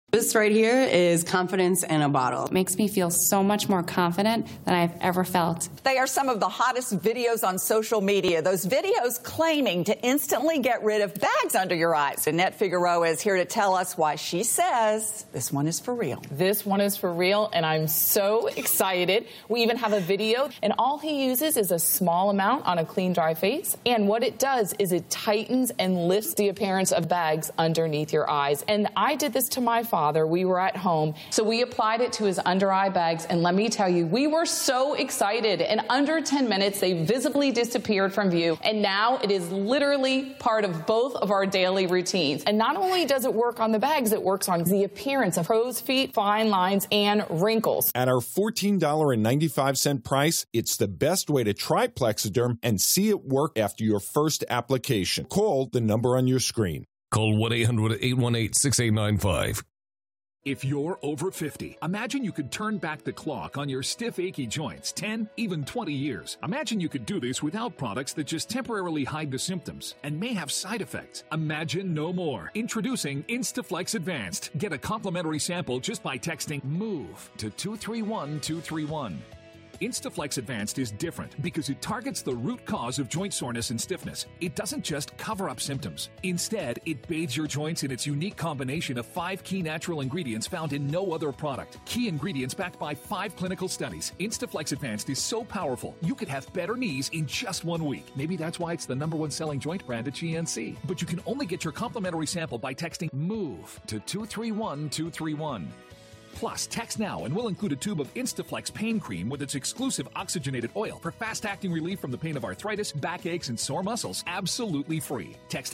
This right here is confidence in a bottle. It makes me feel so much more confident than I've ever felt. They are some of the hottest videos on social media. Those videos claiming to instantly get rid of bags under your eyes. Annette Figueroa is here to tell us why she says this one is for real. This one is for real, and I'm so excited. We even have a video, and all he uses is a small amount on a clean, dry face. And what it does is it tightens and lifts the appearance of bags underneath your eyes. And I did this to my father. We were at home, so we applied it to his under eye bags, and let me tell you, we were so excited. In under 10 minutes, they visibly disappeared from view, and now it is literally part of both of our daily routines. And not only does it work on the bags, it works on the appearance of crow's feet, fine lines, and wrinkles. At our $14.95 price, it's the best way to try Plexiderm and see it work after your first application. Call the number on your screen. Call 1-800-818-6895. If you're over 50, imagine you could turn back the clock on your stiff, achy joints 10, even 20 years. Imagine you could do this without products that just temporarily hide the symptoms and may have side effects. Imagine no more. Introducing Instaflex Advanced. Get a complimentary sample just by texting MOVE to 231231. Instaflex Advanced is different because it targets the root cause of joint soreness and stiffness. It doesn't just cover up symptoms. Instead, it bathes your joints in its unique combination of 5 key natural ingredients found in no other product. Key ingredients backed by 5 clinical studies. Instaflex Advanced is so powerful, you could have better knees in just 1 week. Maybe that's why it's the #1 selling joint brand at GNC. But you can only get your complimentary sample by texting MOVE to 231231. Plus, text now and we'll include a tube of Instaflex pain cream with its exclusive oxygenated oil for fast-acting relief from the pain of arthritis, backaches, and sore muscles, absolutely free. Text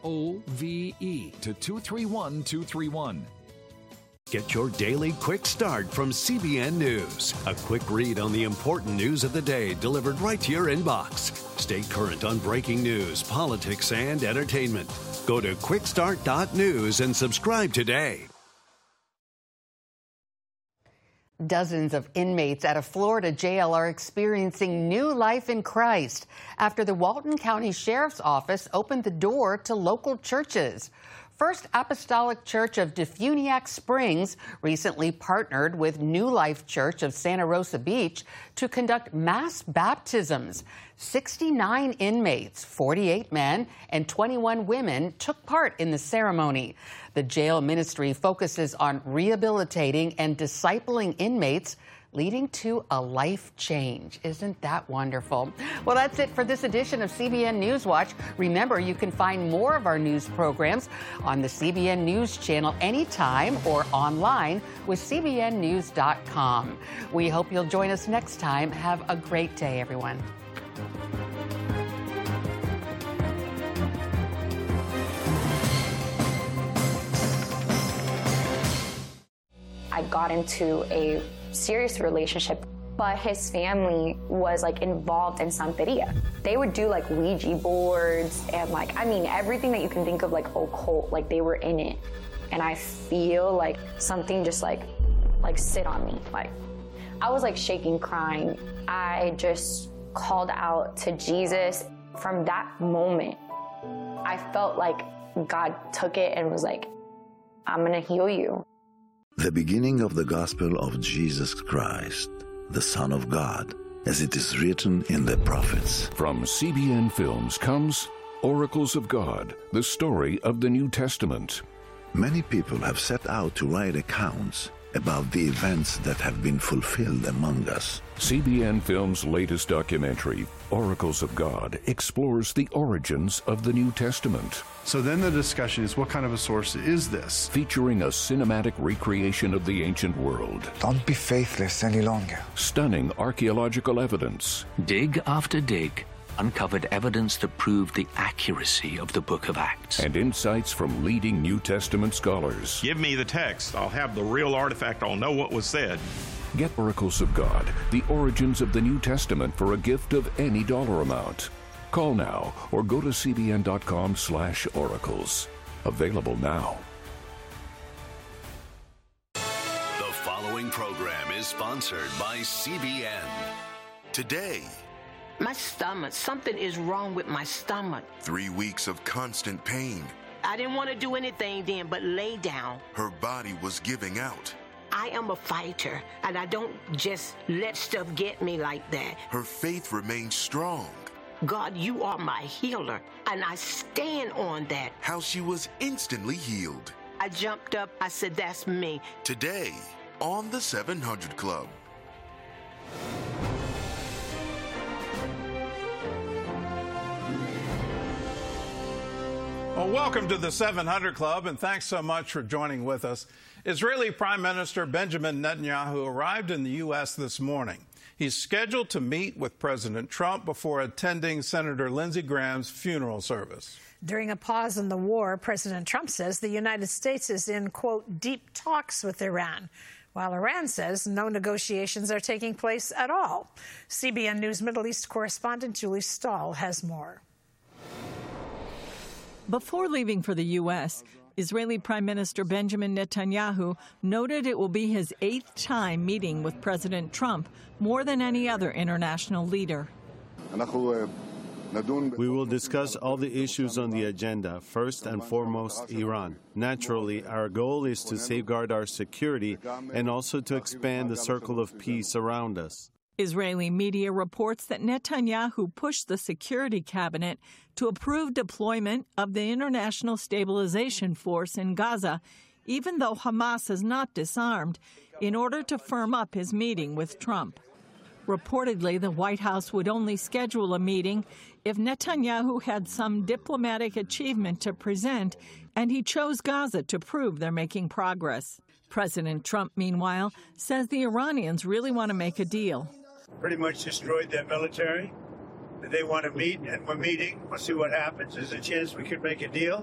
MOVE to 231231. Get your daily quick start from CBN News. A quick read on the important news of the day delivered right to your inbox. Stay current on breaking news, politics, and entertainment. Go to quickstart.news and subscribe today. Dozens of inmates at a Florida jail are experiencing new life in Christ after the Walton County Sheriff's Office opened the door to local churches. First Apostolic Church of Defuniak Springs recently partnered with New Life Church of Santa Rosa Beach to conduct mass baptisms. 69 inmates, 48 men and 21 women took part in the ceremony. The jail ministry focuses on rehabilitating and discipling inmates, leading to a life change. Isn't that wonderful? Well, that's it for this edition of CBN Newswatch. Remember, you can find more of our news programs on the CBN News channel anytime or online with cbnnews.com. We hope you'll join us next time. Have a great day, everyone. I got into a serious relationship, but his family was involved in Santeria. They would do Ouija boards and everything that you can think of occult, they were in it. And I feel something just sit on me. I was shaking, crying. I just called out to Jesus. From that moment, I felt like God took it and was I'm gonna heal you. The beginning of the gospel of Jesus Christ, the Son of God, as it is written in the prophets. From CBN Films comes Oracles of God, the story of the New Testament. Many people have set out to write accounts about the events that have been fulfilled among us. CBN Films' latest documentary, Oracles of God, explores the origins of the New Testament. So then the discussion is, what kind of a source is this? Featuring a cinematic recreation of the ancient world. Don't be faithless any longer. Stunning archaeological evidence. Dig after dig uncovered evidence that proved the accuracy of the Book of Acts. And insights from leading New Testament scholars. Give me the text. I'll have the real artifact. I'll know what was said. Get Oracles of God, the origins of the New Testament for a gift of any dollar amount. Call now or go to cbn.com/oracles. Available now. The following program is sponsored by CBN. Today, my stomach, something is wrong with my stomach. 3 weeks of constant pain. I didn't want to do anything then but lay down. Her body was giving out. I am a fighter, and I don't just let stuff get me like that. Her faith remained strong. God, you are my healer, and I stand on that. How she was instantly healed. I jumped up. I said, that's me. Today, on the 700 Club. Well, welcome to the 700 Club, and thanks so much for joining with us. Israeli Prime Minister Benjamin Netanyahu arrived in the U.S. this morning. He's scheduled to meet with President Trump before attending Senator Lindsey Graham's funeral service. During a pause in the war, President Trump says the United States is in, quote, deep talks with Iran, while Iran says no negotiations are taking place at all. CBN News Middle East correspondent Julie Stahl has more. Before leaving for the U.S., Israeli Prime Minister Benjamin Netanyahu noted it will be his 8th time meeting with President Trump, more than any other international leader. We will discuss all the issues on the agenda, first and foremost Iran. Naturally, our goal is to safeguard our security and also to expand the circle of peace around us. Israeli media reports that Netanyahu pushed the security cabinet to approve deployment of the International Stabilization Force in Gaza, even though Hamas has not disarmed, in order to firm up his meeting with Trump. Reportedly, the White House would only schedule a meeting if Netanyahu had some diplomatic achievement to present, and he chose Gaza to prove they're making progress. President Trump, meanwhile, says the Iranians really want to make a deal. Pretty much destroyed their military. They want to meet, and we're meeting. We'll see what happens. There's a chance we could make a deal.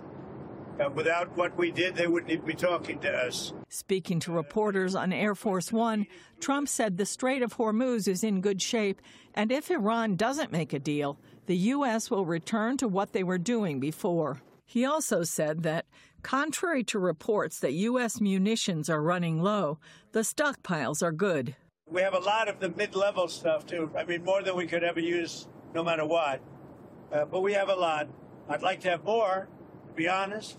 Without what we did, they wouldn't even be talking to us. Speaking to reporters on Air Force One, Trump said the Strait of Hormuz is in good shape, and if Iran doesn't make a deal, the U.S. will return to what they were doing before. He also said that, contrary to reports that U.S. munitions are running low, the stockpiles are good. We have a lot of the mid-level stuff, too. I mean, more than we could ever use, no matter what. But we have a lot. I'd like to have more, to be honest.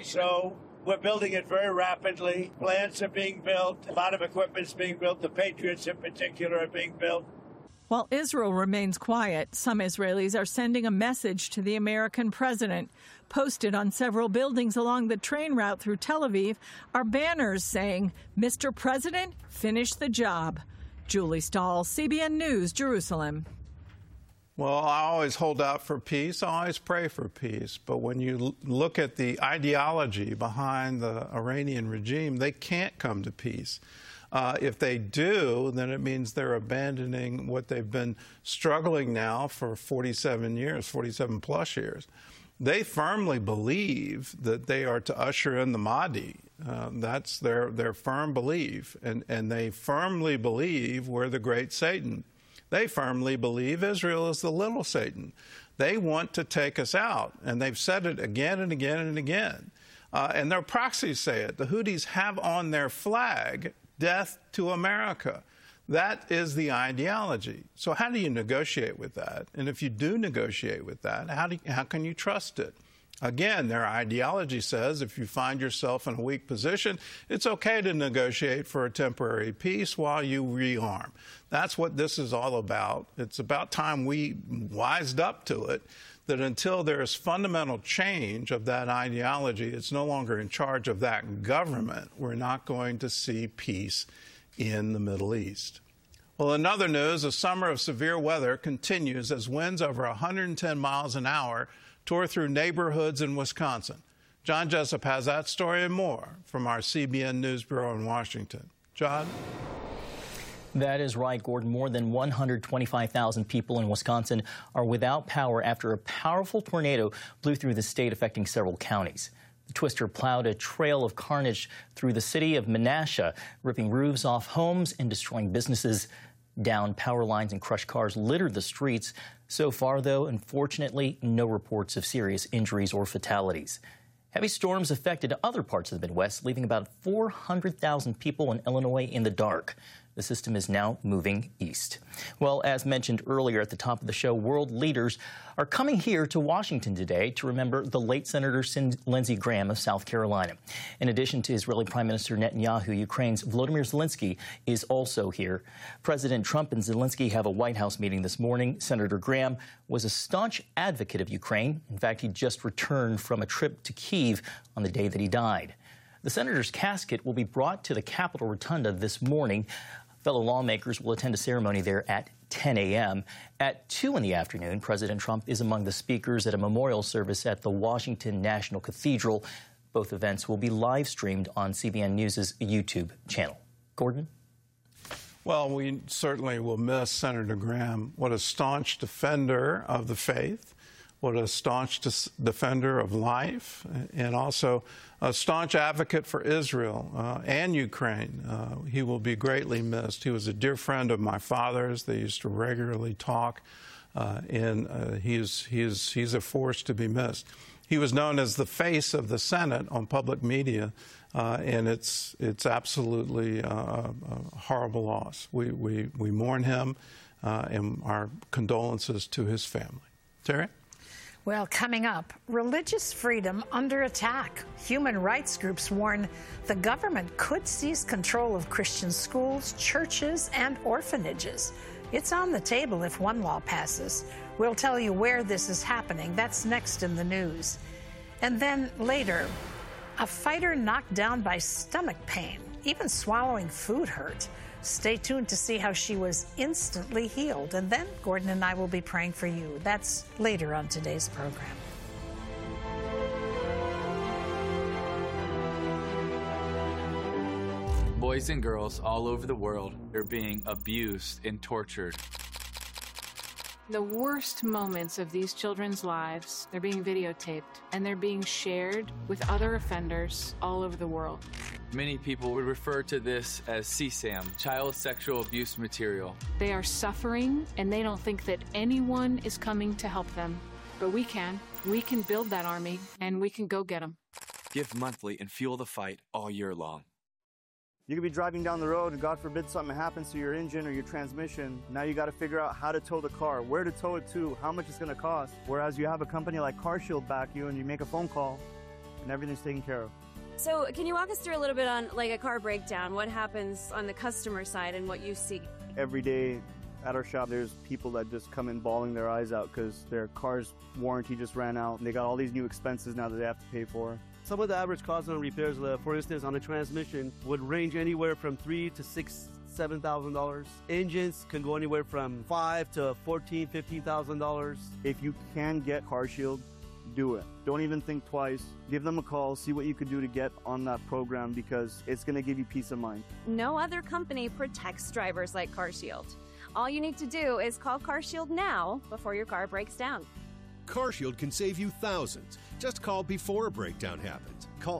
So we're building it very rapidly. Plants are being built. A lot of equipment's being built. The Patriots, in particular, are being built. While Israel remains quiet, some Israelis are sending a message to the American president. Posted on several buildings along the train route through Tel Aviv are banners saying, "Mr. President, finish the job." Julie Stahl, CBN News, Jerusalem. Well, I always hold out for peace. I always pray for peace. But when you look at the ideology behind the Iranian regime, they can't come to peace. If they do, then it means they're abandoning what they've been struggling now for 47 years, 47 plus years. They firmly believe that they are to usher in the Mahdi. That's their firm belief. And they firmly believe we're the great Satan. They firmly believe Israel is the little Satan. They want to take us out, and they've said it again and again and again. And their proxies say it. The Houthis have on their flag, "Death to America." That is the ideology. So how do you negotiate with that? And if you do negotiate with that, how can you trust it? Again, their ideology says if you find yourself in a weak position, it's okay to negotiate for a temporary peace while you rearm. That's what this is all about. It's about time we wised up to it, that until there is fundamental change of that ideology, it's no longer in charge of that government, we're not going to see peace in the Middle East. Well, in other news, a summer of severe weather continues as winds over 110 miles an hour tore through neighborhoods in Wisconsin. John Jessup has that story and more from our CBN News Bureau in Washington. John? That is right, Gordon. More than 125,000 people in Wisconsin are without power after a powerful tornado blew through the state, affecting several counties. The twister plowed a trail of carnage through the city of Menasha, ripping roofs off homes and destroying businesses. Downed power lines and crushed cars littered the streets. So far, though, unfortunately, no reports of serious injuries or fatalities. Heavy storms affected other parts of the Midwest, leaving about 400,000 people in Illinois in the dark. The system is now moving east. Well, as mentioned earlier at the top of the show, world leaders are coming here to Washington today to remember the late Senator Lindsey Graham of South Carolina. In addition to Israeli Prime Minister Netanyahu, Ukraine's Volodymyr Zelensky is also here. President Trump and Zelensky have a White House meeting this morning. Senator Graham was a staunch advocate of Ukraine. In fact, he just returned from a trip to Kyiv on the day that he died. The senator's casket will be brought to the Capitol Rotunda this morning. Fellow lawmakers will attend a ceremony there at 10 a.m. At 2 in the afternoon, President Trump is among the speakers at a memorial service at the Washington National Cathedral. Both events will be live streamed on CBN News' YouTube channel. Gordon? Well, we certainly will miss Senator Graham. What a staunch defender of the faith, what a staunch defender of life, and also a staunch advocate for Israel and Ukraine. He will be greatly missed. He was a dear friend of my father's. They used to regularly talk, and he's a force to be missed. He was known as the face of the Senate on public media, and it's absolutely a horrible loss. We mourn him, and our condolences to his family. Terry? Well, coming up, religious freedom under attack. Human rights groups warn the government could seize control of Christian schools, churches, and orphanages. It's on the table if one law passes. We'll tell you where this is happening. That's next in the news. And then later, a fighter knocked down by stomach pain. Even swallowing food hurt. Stay tuned to see how she was instantly healed. And then Gordon and I will be praying for you. That's later on today's program. Boys and girls all over the world are being abused and tortured. The worst moments of these children's lives, they're being videotaped and they're being shared with other offenders all over the world. Many people would refer to this as CSAM, child sexual abuse material. They are suffering and they don't think that anyone is coming to help them. But we can. We can build that army and we can go get them. Give monthly and fuel the fight all year long. You could be driving down the road and God forbid something happens to your engine or your transmission. Now you got to figure out how to tow the car, where to tow it to, how much it's going to cost. Whereas you have a company like CarShield back you and you make a phone call and everything's taken care of. So can you walk us through a little bit on like a car breakdown? What happens on the customer side and what you see? Every day at our shop, there's people that just come in bawling their eyes out because their car's warranty just ran out and they got all these new expenses now that they have to pay for. Some of the average costs on repairs, for instance, on a transmission would range anywhere from $3,000 to $6,000, $7,000. Engines can go anywhere from $5,000 to $14,000, $15,000. If you can get CarShield, do it. Don't even think twice. Give them a call, see what you could do to get on that program because it's going to give you peace of mind. No other company protects drivers like CarShield. All you need to do is call CarShield now before your car breaks down. CarShield can save you thousands. Just call before a breakdown happens. Call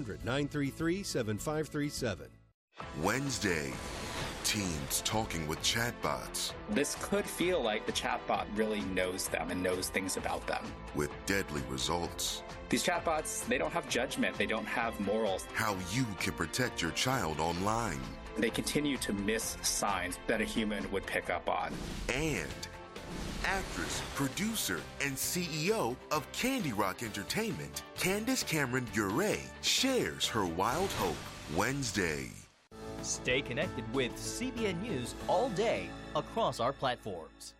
800-933-7537. Wednesday, teens talking with chatbots. This could feel like the chatbot really knows them and knows things about them. With deadly results. These chatbots, they don't have judgment. They don't have morals. How you can protect your child online. They continue to miss signs that a human would pick up on. And actress, producer, and CEO of Candy Rock Entertainment, Candace Cameron Bure, shares her wild hope Wednesday. Stay connected with CBN News all day across our platforms.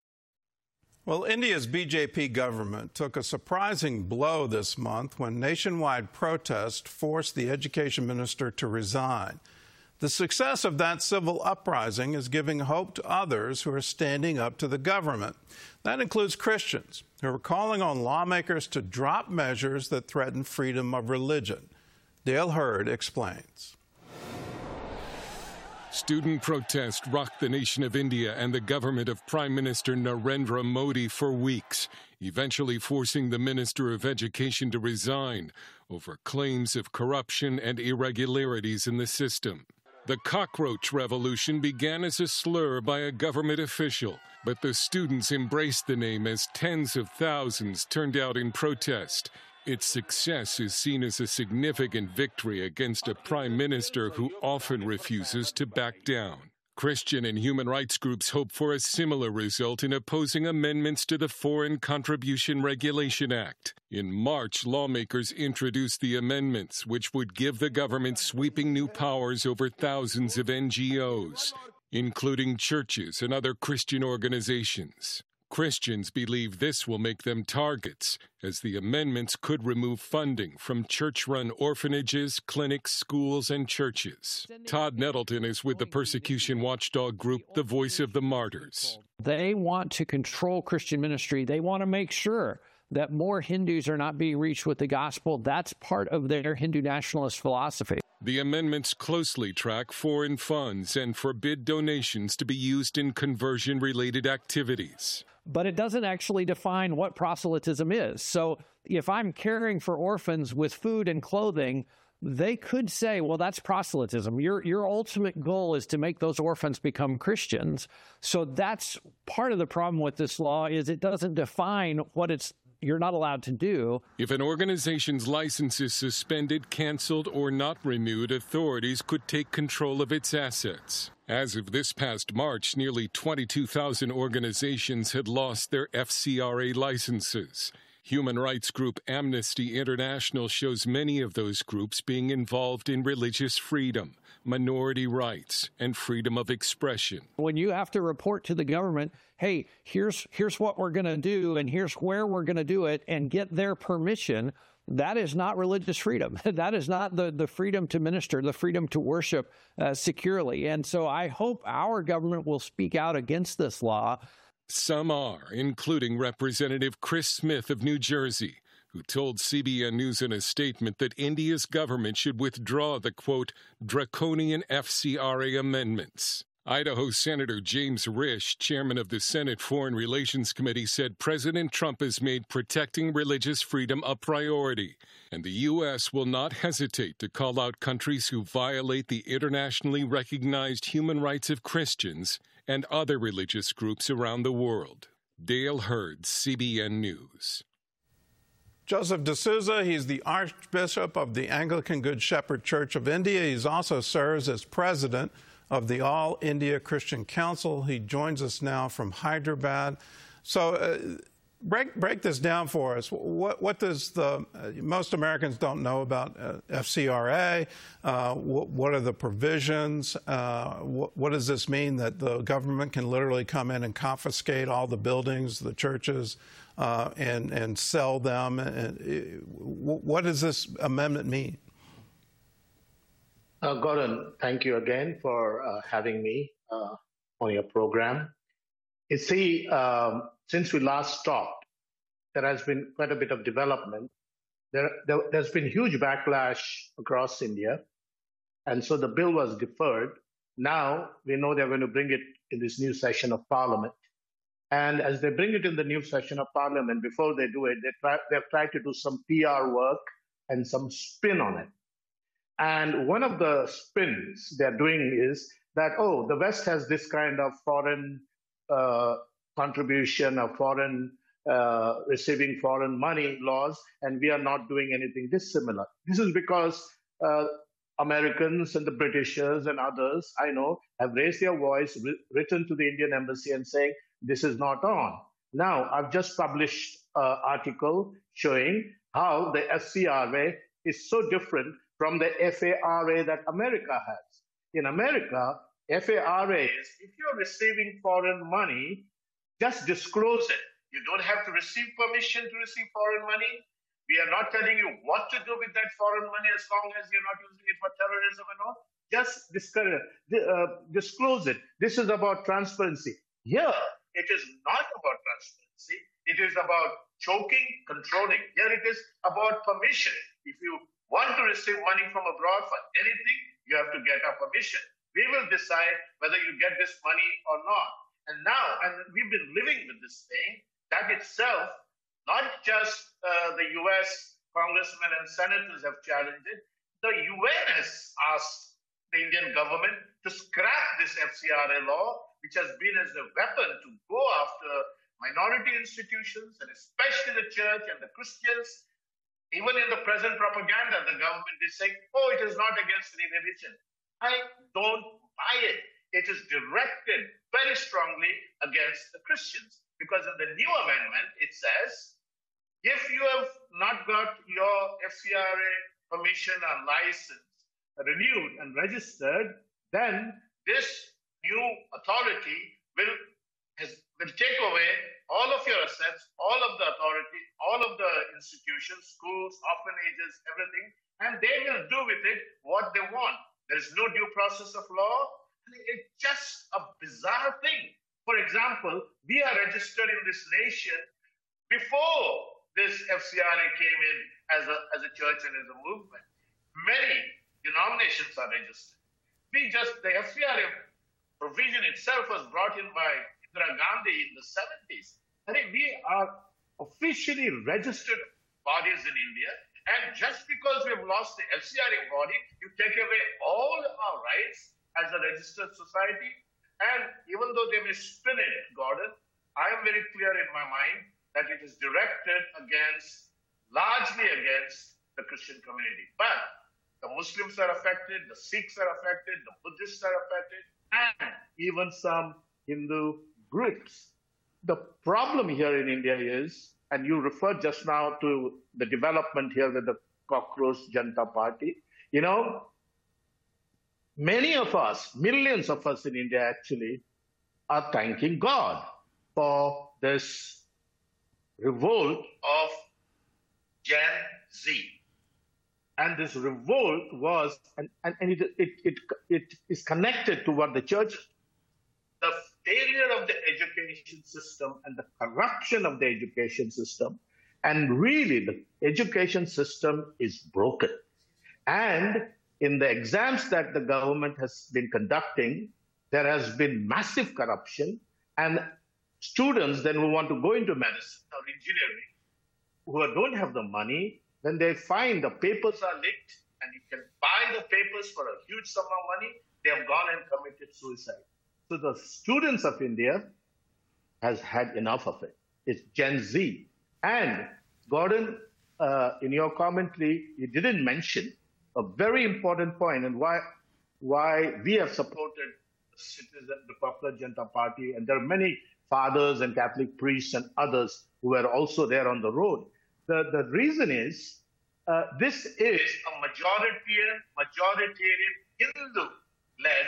Well, India's BJP government took a surprising blow this month when nationwide protest forced the education minister to resign. The success of that civil uprising is giving hope to others who are standing up to the government. That includes Christians who are calling on lawmakers to drop measures that threaten freedom of religion. Dale Hurd explains. Student protests rocked the nation of India and the government of Prime Minister Narendra Modi for weeks, eventually forcing the Minister of Education to resign over claims of corruption and irregularities in the system. The cockroach revolution began as a slur by a government official, but the students embraced the name as tens of thousands turned out in protest. Its success is seen as a significant victory against a prime minister who often refuses to back down. Christian and human rights groups hope for a similar result in opposing amendments to the Foreign Contribution Regulation Act. In March, lawmakers introduced the amendments, which would give the government sweeping new powers over thousands of NGOs, including churches and other Christian organizations. Christians believe this will make them targets, as the amendments could remove funding from church-run orphanages, clinics, schools, and churches. Todd Nettleton is with the persecution watchdog group The Voice of the Martyrs. They want to control Christian ministry. They want to make sure that more Hindus are not being reached with the gospel. That's part of their Hindu nationalist philosophy. The amendments closely track foreign funds and forbid donations to be used in conversion-related activities. But it doesn't actually define what proselytism is. So if I'm caring for orphans with food and clothing, they could say, well, that's proselytism. Your ultimate goal is to make those orphans become Christians. So that's part of the problem with this law, is it doesn't define what you're not allowed to do. If an organization's license is suspended, canceled, or not renewed, authorities could take control of its assets. As of this past March, nearly 22,000 organizations had lost their FCRA licenses. Human rights group Amnesty International shows many of those groups being involved in religious freedom, minority rights, and freedom of expression. When you have to report to the government, hey, here's what we're going to do, and here's where we're going to do it, and get their permission, that is not religious freedom. That is not the freedom to minister, the freedom to worship securely. And so I hope our government will speak out against this law. Some are, including Representative Chris Smith of New Jersey, who told CBN News in a statement that India's government should withdraw the, quote, draconian FCRA amendments. Idaho Senator James Risch, chairman of the Senate Foreign Relations Committee, said President Trump has made protecting religious freedom a priority, and the U.S. will not hesitate to call out countries who violate the internationally recognized human rights of Christians and other religious groups around the world. Dale Hurd, CBN News. Joseph D'Souza, he's the Archbishop of the Anglican Good Shepherd Church of India. He also serves as president of the All India Christian Council. He joins us now from Hyderabad. So break this down for us. What does most Americans don't know about FCRA? What are the provisions? What does this mean, that the government can literally come in and confiscate all the buildings, the churches, and sell them? What does this amendment mean? Gordon, thank you again for having me on your program. You see, since we last talked, there has been quite a bit of development. There's been huge backlash across India, and so the bill was deferred. Now we know they're going to bring it in this new session of Parliament. And as they bring it in the new session of Parliament, before they do it, they've tried to do some PR work and some spin on it. And one of the spins they're doing is that, oh, the West has this kind of foreign contribution of foreign receiving foreign money laws, and we are not doing anything dissimilar. This is because Americans and the Britishers and others, I know, have raised their voice, written to the Indian embassy and saying, this is not on. Now, I've just published an article showing how the FCRA is so different from the FARA that America has. In America, FARA is, if you're receiving foreign money, just disclose it. You don't have to receive permission to receive foreign money. We are not telling you what to do with that foreign money as long as you're not using it for terrorism and all. Just disclose it. This is about transparency. Here, it is not about transparency. It is about choking, controlling. Here it is about permission. If you want to receive money from abroad for anything, you have to get our permission. We will decide whether you get this money or not. And now, and we've been living with this thing, that itself, not just the U.S. congressmen and senators have challenged it, the UN has asked the Indian government to scrap this FCRA law, which has been as a weapon to go after minority institutions, and especially the church and the Christians. Even in the present propaganda, the government is saying, oh, it is not against any religion. I don't buy it. it is directed very strongly against the Christians. Because in the new amendment, it says, if you have not got your FCRA permission and license renewed and registered, then this new authority will take away all of your assets, all of the authority, all of the institutions, schools, orphanages, everything, and they will do with it what they want. There is no due process of law. It's just a bizarre thing. For example, we are registered in this nation before this FCRA came in as a church and as a movement. Many denominations are registered. The FCRA provision itself was brought in by Indira Gandhi in the 70s. I think we are officially registered bodies in India. And just because we've lost the FCRA body, you take away all our rights as a registered society. And even though they may spin it, Gordon, I am very clear in my mind that it is directed largely against the Christian community. But the Muslims are affected, the Sikhs are affected, the Buddhists are affected, and even some Hindu groups. The problem here in India is, and you referred just now to the development here with the Cockroach Janata Party, many of us, millions of us in India actually, are thanking God for this revolt of Gen Z. And this revolt was, and it is connected to what the church, the failure of the education system and the corruption of the education system. And really, the education system is broken. And in the exams that the government has been conducting, there has been massive corruption. And students then who want to go into medicine or engineering, who don't have the money, when they find the papers are leaked and you can buy the papers for a huge sum of money, they have gone and committed suicide. So the students of India has had enough of it. It's Gen Z. And Gordon, in your commentary, you didn't mention a very important point and why we have supported the Popular Janata Party. And there are many fathers and Catholic priests and others who are also there on the road. The reason is this is a majoritarian Hindu-led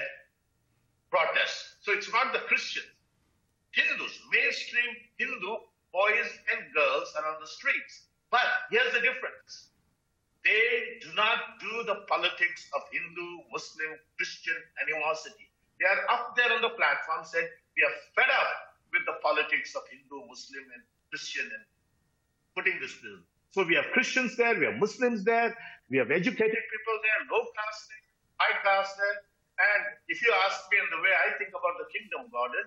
protest. So it's not the Christians. Hindus, mainstream Hindu boys and girls are on the streets. But here's the difference. They do not do the politics of Hindu, Muslim, Christian animosity. They are up there on the platform said, we are fed up with the politics of Hindu, Muslim, and Christian and putting this bill. So we have Christians there, we have Muslims there, we have educated people there, low caste there, high caste there. And if you ask me in the way I think about the kingdom, Gordon,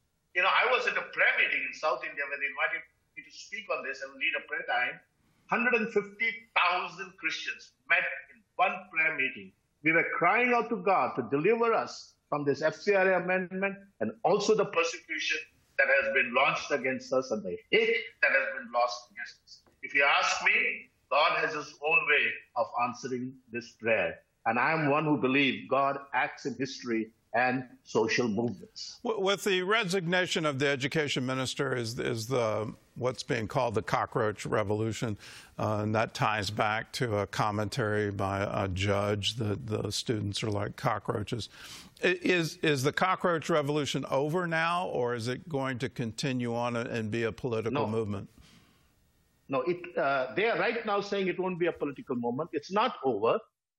I was at a prayer meeting in South India where they invited me to speak on this and lead a prayer time. 150,000 Christians met in one prayer meeting. We were crying out to God to deliver us from this FCRA amendment and also the persecution that has been launched against us and the hate that has been launched against us. If you ask me, God has his own way of answering this prayer. And I am one who believes God acts in history and social movements. With the resignation of the education minister is what's being called the cockroach revolution, and that ties back to a commentary by a judge that the students are like cockroaches. Is the cockroach revolution over now, or is it going to continue on and be a political movement? No, they are right now saying it won't be a political movement. It's not over.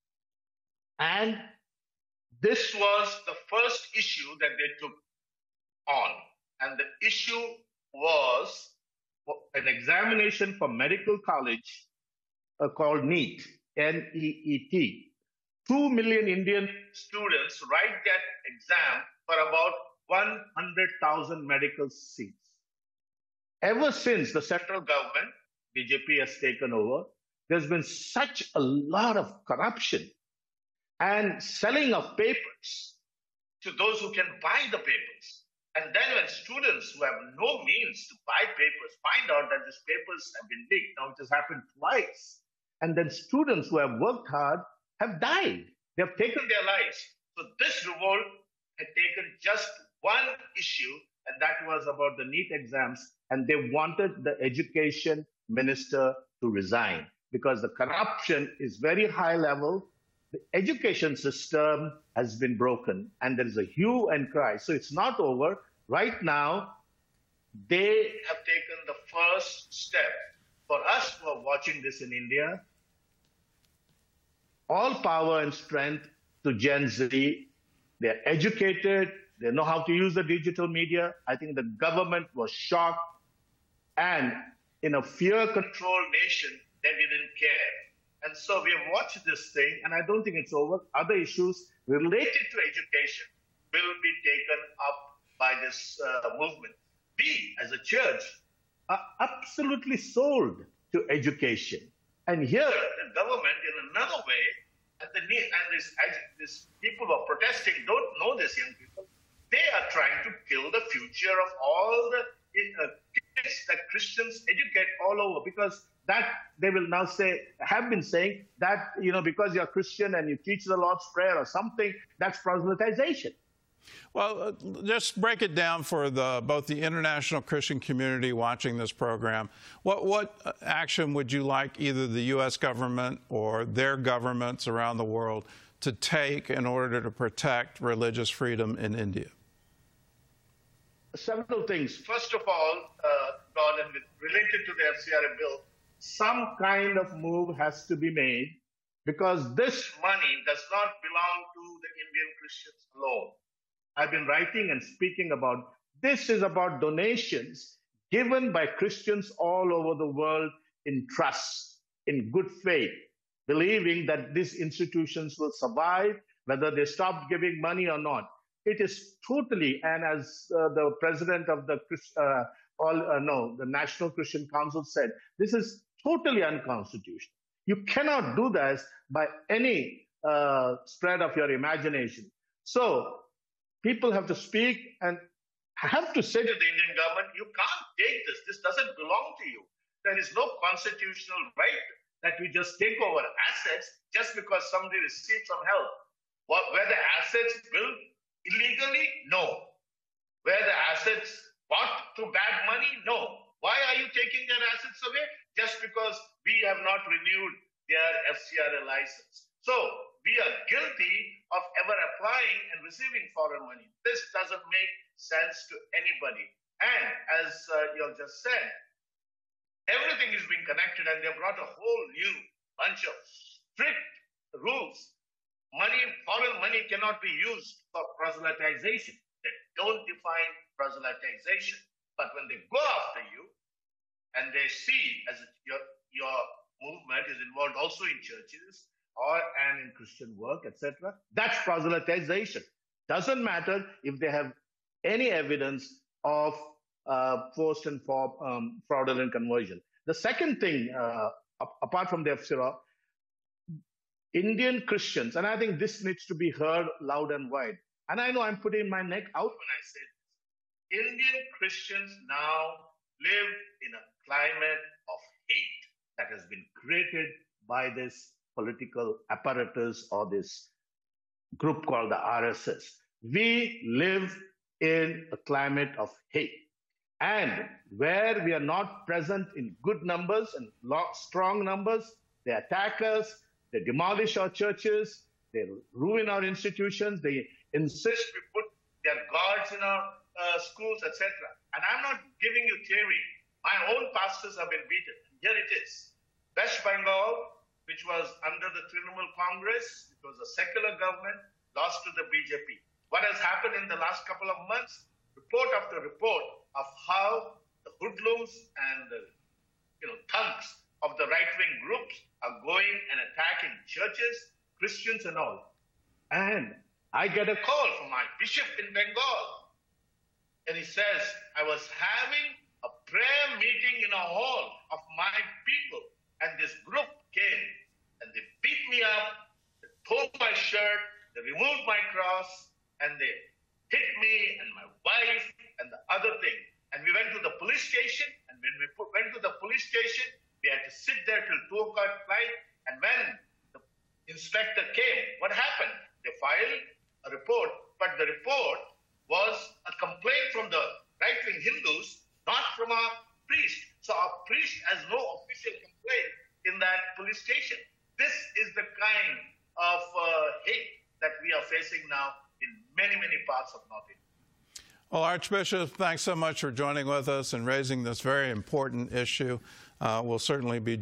And this was the first issue that they took on. And the issue was an examination for medical college called NEET, N-E-E-T. 2 million Indian students write that exam for about 100,000 medical seats. Ever since the central government, BJP, has taken over, there's been such a lot of corruption and selling of papers to those who can buy the papers. And then when students who have no means to buy papers find out that these papers have been leaked, now it has happened twice, and then students who have worked hard have died. They have taken their lives. So this revolt had taken just one issue, and that was about the NEET exams, and they wanted the education minister to resign because the corruption is very high level. The education system has been broken, and there is a hue and cry. So it's not over. Right now, they have taken the first step. For us who are watching this in India, all power and strength to Gen Z. They're educated. They know how to use the digital media. I think the government was shocked. And in a fear-controlled nation, they didn't care. And so we have watched this thing, and I don't think it's over. Other issues related to education will be taken up by this movement. We, as a church, are absolutely sold to education. And here, the government, in another way, and these people who are protesting don't know this, young people. They are trying to kill the future of all the kids that Christians educate all over, because that they will now say, have been saying that, because you're Christian and you teach the Lord's Prayer or something, that's proselytization. Well, just break it down for both the international Christian community watching this program. What action would you like either the U.S. government or their governments around the world to take in order to protect religious freedom in India? Several things. First of all, Don, and related to the FCRA bill, some kind of move has to be made, because this money does not belong to the Indian Christians alone. I've been writing and speaking about this is about donations given by Christians all over the world in trust, in good faith, believing that these institutions will survive, whether they stop giving money or not. It is totally, and as the president of the National Christian Council said, this is totally unconstitutional. You cannot do this by any spread of your imagination. So people have to speak and have to say to the Indian government, you can't take this. This doesn't belong to you. There is no constitutional right that you just take over assets just because somebody received some help. Were the assets built illegally? No. Were the assets bought through bad money? No. Why are you taking their assets away? Just because we have not renewed their FCRA license. So we are guilty of ever applying and receiving foreign money. This doesn't make sense to anybody. And as you all just said, everything is being connected, and they brought a whole new bunch of strict rules. Foreign money cannot be used for proselytization. They don't define proselytization. But when they go after you, and they see as your movement is involved also in churches and in Christian work, etc., that's proselytization. Doesn't matter if they have any evidence of forced and fraudulent conversion. The second thing, apart from the FCRA, Indian Christians, and I think this needs to be heard loud and wide, and I know I'm putting my neck out when I say this. Indian Christians now live in a climate of hate that has been created by this political apparatus or this group called the RSS. We live in a climate of hate. And where we are not present in good numbers and strong numbers, they attack us, they demolish our churches, they ruin our institutions, they insist we put their guards in our schools, etc. And I'm not giving you theory. My own pastors have been beaten. Here it is. West Bengal, which was under the Trinamool Congress, it was a secular government, lost to the BJP. What has happened in the last couple of months? Report after report of how the hoodlums and the thugs of the right-wing groups are going and attacking churches, Christians and all. And I get a call from my bishop in Bengal. And he says, I was having a prayer meeting in a hall of my people. And this group came and they beat me up, they tore my shirt, they removed my cross, and they hit me and my wife and the other thing. And we went to the police station, and when we went to the police station, we had to sit there till 2 o'clock night. And when the inspector came, what happened? They filed a report, but the report was a complaint from the right-wing Hindus, not from our priest. So our priest has no official complaint in that police station. This is the kind of hate that we are facing now in many, many parts of North India. Well, Archbishop, thanks so much for joining with us and raising this very important issue. We'll certainly be